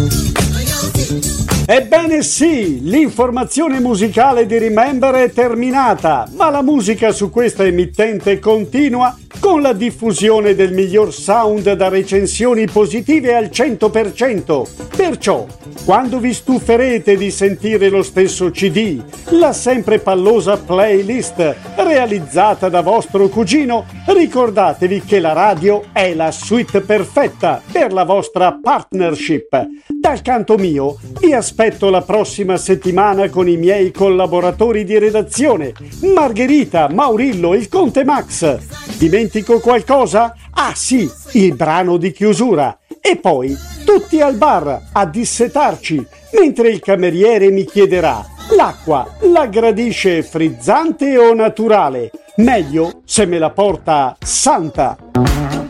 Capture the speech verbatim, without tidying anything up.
Ebbene sì, l'informazione musicale di Remember è terminata, ma la musica su questa emittente continua con la diffusione del miglior sound da recensioni positive al cento per cento. Perciò, quando vi stuferete di sentire lo stesso C D, la sempre pallosa playlist realizzata da vostro cugino, ricordatevi che la radio è la suite perfetta per la vostra partnership. Dal canto mio, vi aspetto la prossima settimana con i miei collaboratori di redazione, Margherita, Maurillo, il Conte Max. Dimentico qualcosa? Ah sì, il brano di chiusura. E poi tutti al bar a dissetarci, mentre il cameriere mi chiederà: l'acqua la gradisce frizzante o naturale? Meglio se me la porta santa.